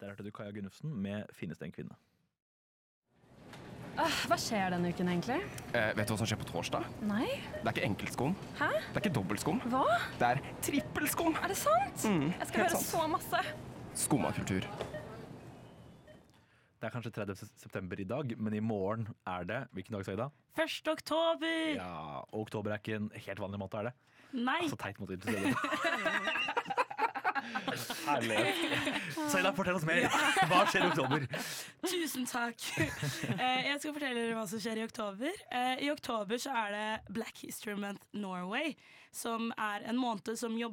Der hørte du Kaja Gunnufsen med Finnes det en kvinne. Hva skjer denne uken egentlig? Vet du hva som skjer på torsdag? Nei? Det er ikke enkeltskum. Hæ? Det er ikke dobbeltskum. Hva? Det er trippelskum. Er det sant? Jeg skal helt høre sant. så masse. Skummakultur. Det er kanskje 30. september i dag, men i morgen er det hvilken dag så i dag? 1. oktober! Ja, og oktober er ikke en helt vanlig måned, er det? Nei! Så teit måte til det. Herlighet. Saida, fortell oss mer. Hva skjer i oktober? Tusen takk. Jeg skal fortelle dere hva som skjer i oktober. I oktober så er det Black History Month Norway, som er en måned som jobber